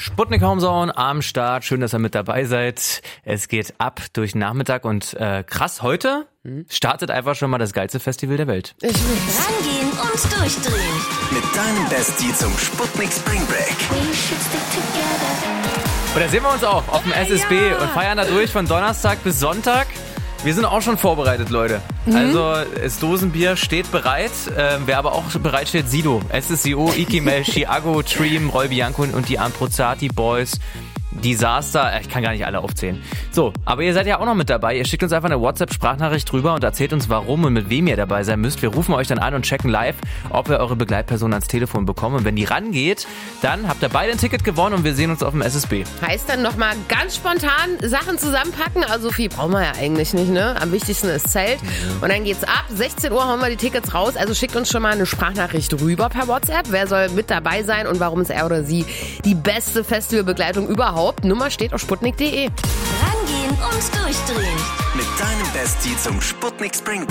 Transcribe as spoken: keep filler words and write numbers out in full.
Sputnik Homezone am Start. Schön, dass ihr mit dabei seid. Es geht ab durch den Nachmittag und äh, krass, heute startet einfach schon mal das geilste Festival der Welt. Ich will's. Rangehen und durchdrehen. Mit deinem Bestie zum Sputnik Spring Break. Und da sehen wir uns auch auf dem S S B Ja. und feiern da durch von Donnerstag bis Sonntag. Wir sind auch schon vorbereitet, Leute. Mhm. Also das Dosenbier steht bereit. Äh, wer aber auch bereit steht, Sido, S S C O, Ikimel, Chiago, Treem, Roy Bianco und die Amprozati Boys. Disaster, ich kann gar nicht alle aufzählen. So, aber ihr seid ja auch noch mit dabei. Ihr schickt uns einfach eine WhatsApp-Sprachnachricht rüber und erzählt uns, warum und mit wem ihr dabei sein müsst. Wir rufen euch dann an und checken live, ob wir eure Begleitperson ans Telefon bekommen. Und wenn die rangeht, dann habt ihr beide ein Ticket gewonnen und wir sehen uns auf dem S S B. Heißt dann nochmal ganz spontan Sachen zusammenpacken. Also viel brauchen wir ja eigentlich nicht, ne? Am wichtigsten ist Zelt. Und dann geht's ab. sechzehn Uhr hauen wir die Tickets raus. Also schickt uns schon mal eine Sprachnachricht rüber per WhatsApp. Wer soll mit dabei sein und warum ist er oder sie die beste Festivalbegleitung überhaupt? Nummer steht auf sputnik punkt de. Rangehen und durchdrehen. Mit deinem Bestie zum Sputnik Spring Break.